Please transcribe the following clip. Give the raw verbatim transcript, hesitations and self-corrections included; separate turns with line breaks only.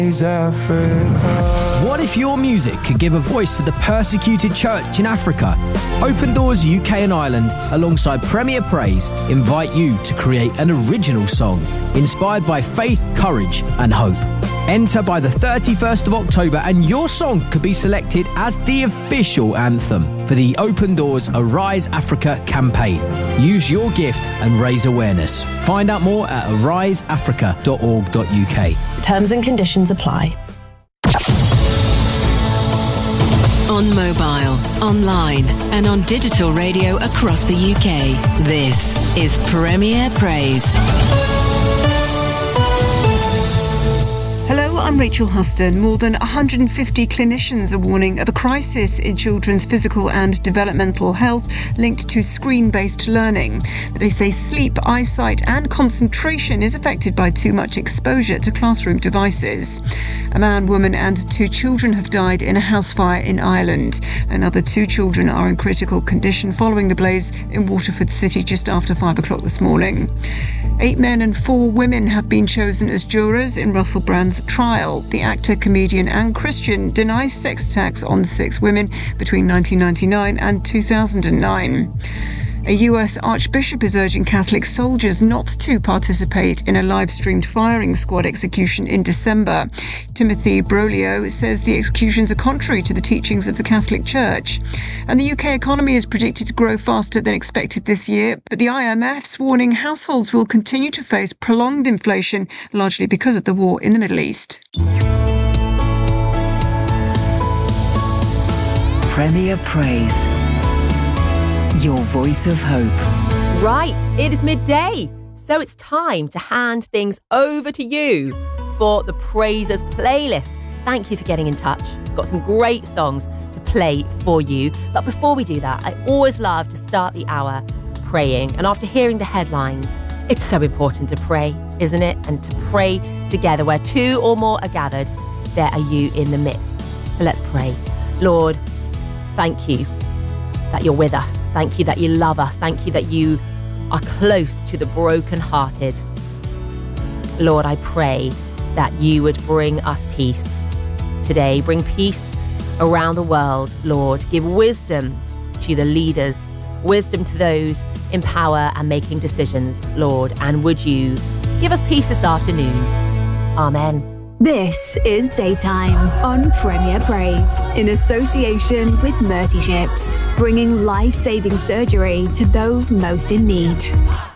What if your music could give a voice to the persecuted church in Africa? Open Doors U K and Ireland, alongside Premier Praise, invite you to create an original song inspired by faith, courage and hope. Enter by the thirty-first of October and your song could be selected as the official anthem for the Open Doors Arise Africa campaign. Use your gift and raise awareness. Find out more at arise africa dot org dot U K.
Terms and conditions apply.
On mobile, online and on digital radio across the U K, this is Premier Praise.
Hello, I'm Rachel Huston. More than one hundred fifty clinicians are warning of a crisis in children's physical and developmental health linked to screen-based learning. They say sleep, eyesight and concentration is affected by too much exposure to classroom devices. A man, woman and two children have died in a house fire in Ireland. Another two children are in critical condition following the blaze in Waterford City just after five o'clock this morning. Eight men and four women have been chosen as jurors in Russell Brand's trial. The actor, comedian and Christian denies sex attacks on six women between nineteen ninety-nine and two thousand nine. A U S archbishop is urging Catholic soldiers not to participate in a live-streamed firing squad execution in December. Timothy Broglio says the executions are contrary to the teachings of the Catholic Church. And the U K economy is predicted to grow faster than expected this year, but the I M F's warning households will continue to face prolonged inflation, largely because of the war in the Middle East.
Premier Praise. Your voice of hope.
Right, it is midday, so it's time to hand things over to you for the Praisers playlist. Thank you for getting in touch. We've got some great songs to play for you. But before we do that, I always love to start the hour praying. And after hearing the headlines, it's so important to pray, isn't it? And to pray together. Where two or more are gathered, there are you in the midst. So let's pray. Lord, thank you that you're with us. Thank you that you love us. Thank you that you are close to the brokenhearted. Lord, I pray that you would bring us peace today. Bring peace around the world, Lord. Give wisdom to the leaders, wisdom to those in power and making decisions, Lord. And would you give us peace this afternoon? Amen.
This is Daytime on Premier Praise in association with Mercy Ships, bringing life-saving surgery to those most in need.